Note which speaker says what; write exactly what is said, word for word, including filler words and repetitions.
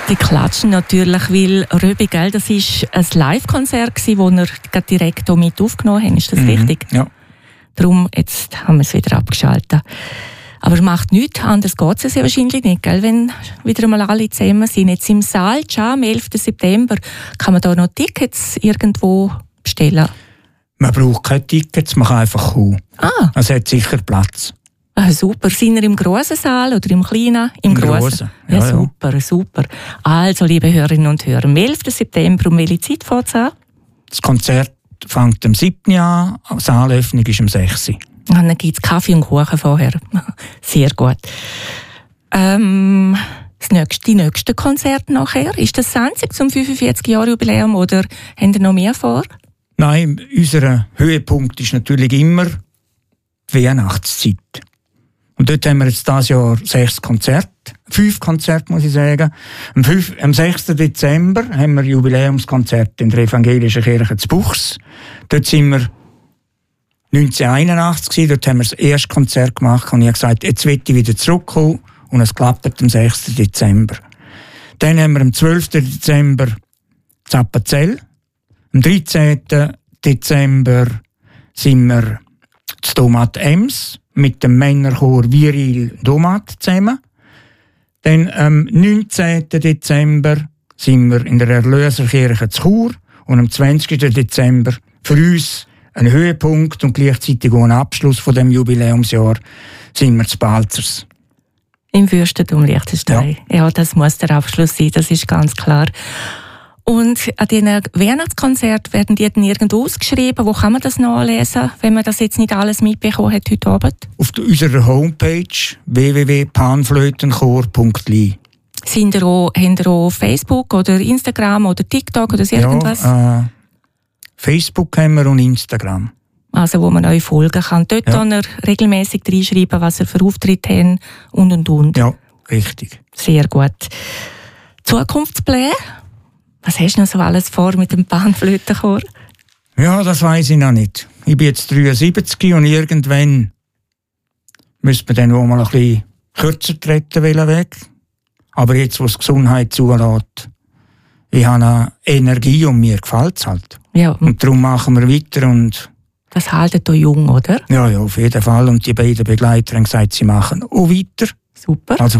Speaker 1: Die klatschen natürlich, weil Röbi, gell, das war ein Live-Konzert, das wir direkt hier mit aufgenommen haben. Ist das
Speaker 2: mhm,
Speaker 1: richtig?
Speaker 2: Ja.
Speaker 1: Darum, jetzt haben wir es wieder abgeschaltet. Aber macht nichts, anders geht es ja wahrscheinlich nicht, gell? Wenn wieder einmal alle zusammen sind. Jetzt im Saal, am elften September, kann man da noch Tickets irgendwo bestellen?
Speaker 2: Man braucht keine Tickets, man kann einfach kommen.
Speaker 1: Ah.
Speaker 2: Es hat sicher Platz.
Speaker 1: Ah, super. Sind ihr im grossen Saal oder im kleinen? Im,
Speaker 2: Im
Speaker 1: grossen.
Speaker 2: grossen.
Speaker 1: Ja,
Speaker 2: Ja, ja.
Speaker 1: super, super. Also, liebe Hörerinnen und Hörer, am elften September, um welche Zeit fängt es an?
Speaker 2: Das Konzert fängt am siebten an, die Saalöffnung ist am sechsten
Speaker 1: Ah, dann gibt es Kaffee und Kuchen vorher. Sehr gut. Ähm, das nächste, die nächsten Konzerte nachher, ist das das einzige zum fünfundvierzig Jahre Jubiläum oder haben ihr noch mehr vor?
Speaker 2: Nein, unser Höhepunkt ist natürlich immer die Weihnachtszeit. Und dort haben wir jetzt dieses Jahr sechs Konzerte, fünf Konzerte muss ich sagen. Am, fünf, am sechsten Dezember haben wir Jubiläumskonzert in der Evangelischen Kirche zu Buchs. Dort sind wir neunzehnhunderteinundachtzig gewesen, dort haben wir das erste Konzert gemacht und ich habe gesagt, jetzt will ich wieder zurückkommen und es klappt am sechsten Dezember. Dann haben wir am zwölften Dezember Zappenzell. Am dreizehnten Dezember sind wir zu Domat Ems mit dem Männerchor Viril Domat zusammen. Dann am neunzehnten Dezember sind wir in der Erlöserkirche zu Chur und am zwanzigsten Dezember für uns ein Höhepunkt und gleichzeitig auch ein Abschluss von dem Jubiläumsjahr sind wir zu Balzers.
Speaker 1: Im Fürstentum Liechtenstein. Ja. ja, das muss der Abschluss sein, das ist ganz klar. Und an diesen Weihnachtskonzerten werden die dann irgendwo ausgeschrieben. Wo kann man das nachlesen, wenn man das jetzt nicht alles mitbekommen hat heute Abend?
Speaker 2: Auf unserer Homepage w w w punkt panflötenchor punkt l i.
Speaker 1: Sind ihr auch, habt ihr auch Facebook oder Instagram oder TikTok oder so irgendwas?
Speaker 2: Ja, äh, Facebook haben wir und Instagram.
Speaker 1: Also wo man euch folgen kann. Dort
Speaker 2: ja.
Speaker 1: kann ihr regelmäßig reinschreiben, was ihr für Auftritte habt und und und.
Speaker 2: Ja, richtig.
Speaker 1: Sehr gut. Zukunftspläne? Was hast du noch so alles vor mit dem Panflötenchor?
Speaker 2: Ja, das weiss ich noch nicht. Ich bin jetzt dreiundsiebzig und irgendwann müsste man dann auch mal ein bisschen kürzer treten weg. Aber jetzt, wo es die Gesundheit zulässt, ich habe eine Energie und mir gefällt es halt.
Speaker 1: Ja.
Speaker 2: Und darum machen wir weiter. Und
Speaker 1: das haltet euch jung, oder?
Speaker 2: Ja, ja, auf jeden Fall. Und die beiden Begleiter haben gesagt, sie machen auch weiter.
Speaker 1: Super.
Speaker 2: Also